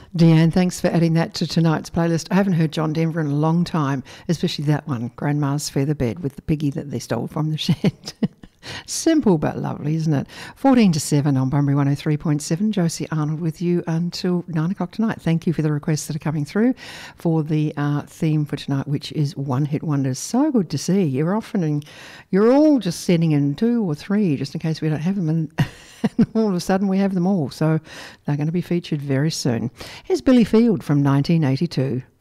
Deanne, thanks for adding that to tonight's playlist. I haven't heard John Denver in a long time, especially that one, Grandma's Featherbed, with the piggy that they stole from the shed. Simple but lovely, isn't it? 14 to 7 on Bunbury 103.7. Josie Arnold with you until 9 o'clock tonight. Thank you for the requests that are coming through for the theme for tonight, which is One Hit Wonders. So good to see. You're all just sending in 2 or 3 just in case we don't have them, and all of a sudden we have them all. So they're going to be featured very soon. Here's Billy Field from 1982.